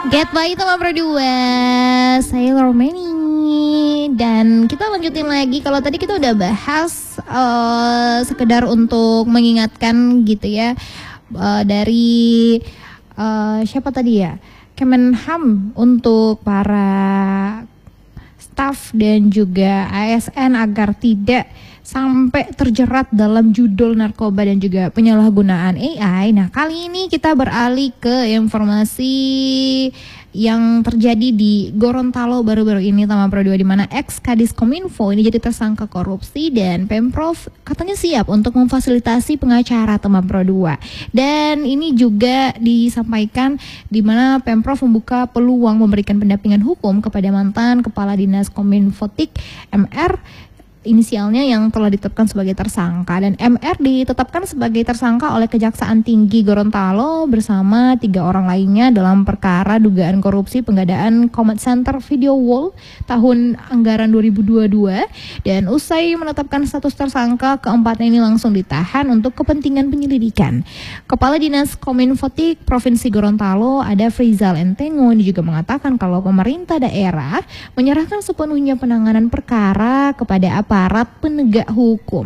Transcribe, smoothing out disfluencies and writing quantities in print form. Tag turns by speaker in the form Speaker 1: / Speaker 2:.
Speaker 1: Get by Tama Berdua, saya Romani. Dan kita lanjutin lagi. Kalau tadi kita udah bahas sekedar untuk mengingatkan gitu ya, dari siapa tadi ya, Kemenham untuk para staf dan juga ASN agar tidak sampai terjerat dalam judul narkoba dan juga penyalahgunaan AI. Nah, kali ini kita beralih ke informasi yang terjadi di Gorontalo baru-baru ini, Tama Pro 2, di mana ex-Kadis Kominfo ini jadi tersangka korupsi dan Pemprov katanya siap untuk memfasilitasi pengacara, Tama Pro 2. Dan ini juga disampaikan di mana Pemprov membuka peluang memberikan pendampingan hukum kepada mantan Kepala Dinas Kominfotik MR, inisialnya yang telah ditetapkan sebagai tersangka, dan MR ditetapkan sebagai tersangka oleh Kejaksaan Tinggi Gorontalo bersama 3 orang lainnya dalam perkara dugaan korupsi pengadaan Command Center Video Wall tahun anggaran 2022. Dan usai menetapkan status tersangka, keempatnya ini langsung ditahan untuk kepentingan penyelidikan. Kepala Dinas Kominfotik Provinsi Gorontalo ada Frizal Entengo ini juga mengatakan kalau pemerintah daerah menyerahkan sepenuhnya penanganan perkara kepada aparat penegak hukum.